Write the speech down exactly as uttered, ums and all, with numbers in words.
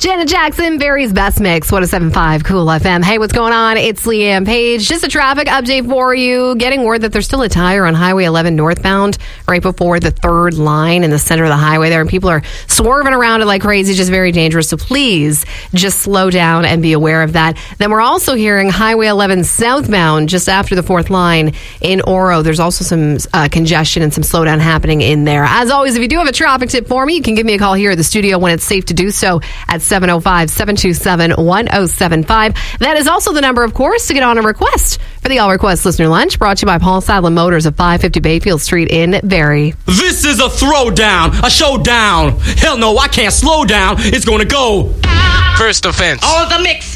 Janet Jackson, Barry's Best Mix, one oh seven point five Cool F M. Hey, what's going on? It's Leanne Page. Just a traffic update for you. Getting word that there's still a tire on Highway eleven northbound right before the third line in the center of the highway there. And people are swerving around it like crazy, just very dangerous. So please just slow down and be aware of that. Then we're also hearing Highway eleven southbound just after the fourth line in Oro. There's also some uh, congestion and some slowdown happening in there. As always, if you do have a traffic tip for me, you can give me a call here at the studio when it's safe to do so at seven oh five, seven two seven, one oh seven five. That is also the number, of course, to get on a request for the All Request Listener Lunch, brought to you by Paul Sadler Motors of five fifty Bayfield Street in Barrie. This is a throwdown, a showdown. Hell no, I can't slow down. It's gonna go. First offense. On the mix.